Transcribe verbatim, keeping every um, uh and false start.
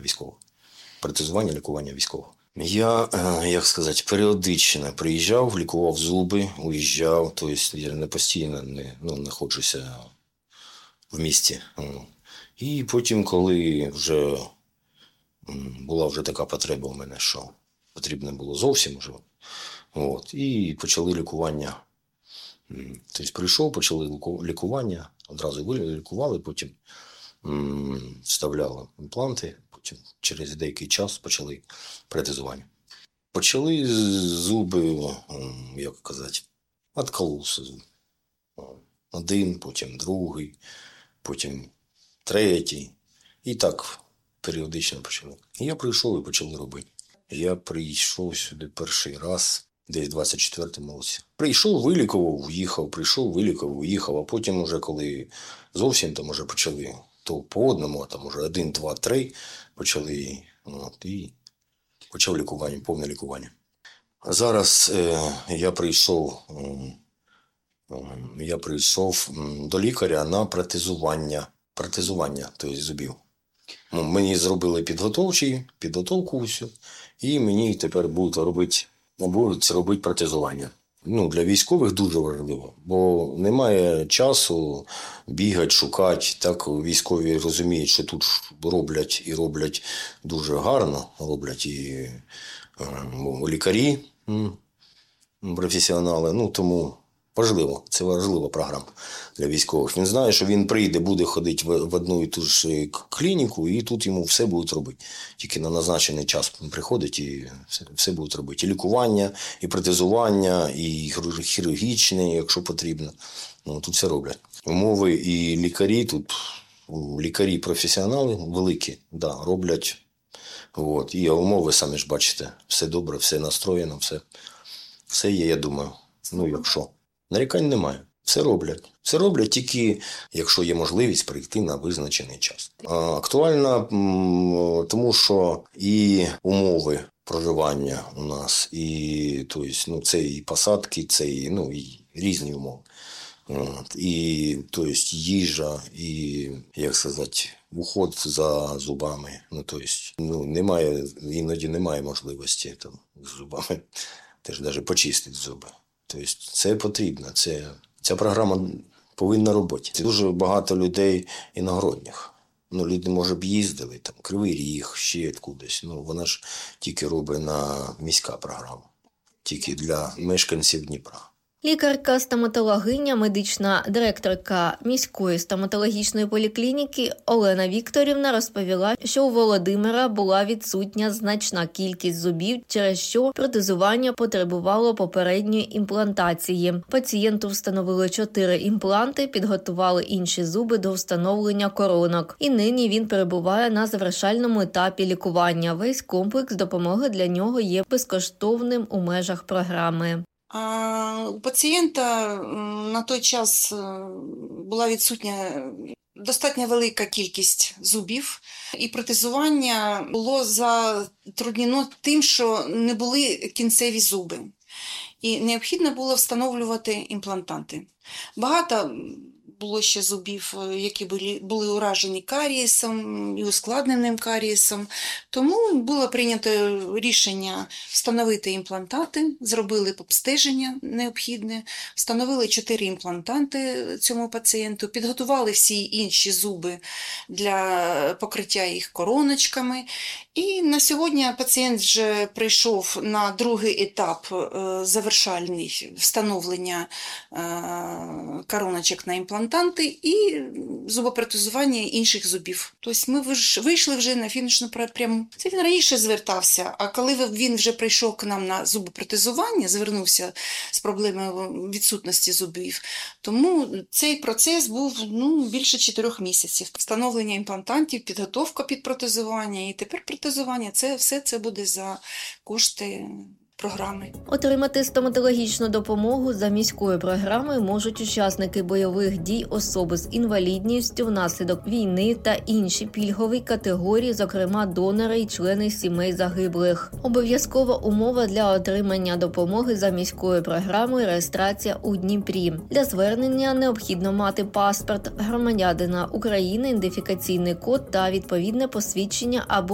військових. Протезування, лікування військових. Я, як сказати, періодично приїжджав, лікував зуби, уїжджав, тобто я не постійно не, ну, знаходжуся в місті. І потім, коли вже була вже така потреба у мене, що потрібно було зовсім вже, от, і почали лікування. Тобто прийшов, почали лікування, одразу лікували, потім м, вставляли імпланти, потім через деякий час почали протезування. Почали зуби, як казати, откололся зуб. Один, потім другий, потім третій. І так періодично почали. І я прийшов і почали робити. Я прийшов сюди перший раз, десь в двадцять четвертому році. Прийшов, вилікував, уїхав, прийшов, вилікував, уїхав, а потім уже коли зовсім там уже почали, то по одному, а там уже один, два, три почали, от, і почав лікування, повне лікування. А зараз е, я прийшов, е, я прийшов до лікаря на протезування, протезування, тобто зубів. Ну, мені зробили підготовчі, підготовку всю, і мені тепер будуть робити, будуть робити протезування. Ну, для військових дуже важливо, бо немає часу бігати, шукати. Так військові розуміють, що тут роблять і роблять дуже гарно, роблять і е, лікарі, професіонали, ну тому важливо, це важлива програма для військових. Він знає, що він прийде, буде ходити в, в одну і ту ж клініку, і тут йому все будуть робити. Тільки на назначений час він приходить і все, все будуть робити. І лікування, і протезування, і хірургічне, якщо потрібно. Ну, тут все роблять. Умови і лікарі тут, лікарі-професіонали великі, да, роблять. От. І умови, самі ж бачите, все добре, все настроєно, все, все є, я думаю. Ну, якщо. Нарікань немає. Все роблять. Все роблять тільки, якщо є можливість прийти на визначений час. А, актуально, тому що і умови проживання у нас, і, тобто, ну, це і посадки, це і, ну, і різні умови. От, і, тобто, їжа, і, як сказати, уход за зубами. Ну, тобто, ну, немає, іноді немає можливості там, з зубами теж навіть почистити зуби. Тобто це потрібно, це, ця програма повинна робити. Дуже багато людей іногородніх. Ну, люди, може б, їздили, там, Кривий Ріг, ще кудись. Ну, вона ж тільки робить на міська програма, тільки для мешканців Дніпра. Лікарка-стоматологиня, медична директорка міської стоматологічної поліклініки Олена Вікторівна розповіла, що у Володимира була відсутня значна кількість зубів, через що протезування потребувало попередньої імплантації. Пацієнту встановили чотири імпланти, підготували інші зуби до встановлення коронок. І нині він перебуває на завершальному етапі лікування. Весь комплекс допомоги для нього є безкоштовним у межах програми. А у пацієнта на той час була відсутня достатньо велика кількість зубів, і протезування було затруднено тим, що не були кінцеві зуби. І необхідно було встановлювати імплантанти. Багато було ще зубів, які були, були уражені карієсом і ускладненим карієсом. Тому було прийнято рішення встановити імплантати, зробили обстеження необхідне, встановили чотири імплантанти цьому пацієнту, підготували всі інші зуби для покриття їх короночками. І на сьогодні пацієнт вже прийшов на другий етап завершальний встановлення короночок на імплантанти і зубопротезування інших зубів. Тобто ми вийшли вже на фінішну пряму. Це він раніше звертався, а коли він вже прийшов к нам на зубопротезування, звернувся з проблемою відсутності зубів, тому цей процес був ну, більше чотирьох місяців. Встановлення імплантантів, підготовка під протезування і тепер протезування, це все це буде за кошти програми. Отримати стоматологічну допомогу за міською програмою можуть учасники бойових дій, особи з інвалідністю внаслідок війни та інші пільгові категорії, зокрема донори і члени сімей загиблих. Обов'язкова умова для отримання допомоги за міською програмою – реєстрація у Дніпрі. Для звернення необхідно мати паспорт громадянина України, ідентифікаційний код та відповідне посвідчення або